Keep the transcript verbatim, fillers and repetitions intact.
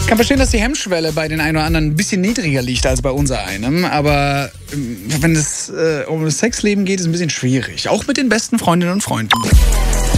kann verstehen, dass die Hemmschwelle bei den einen oder anderen ein bisschen niedriger liegt als bei unser einem. Aber ähm, wenn es äh, um das Sexleben geht, ist es ein bisschen schwierig. Auch mit den besten Freundinnen und Freunden.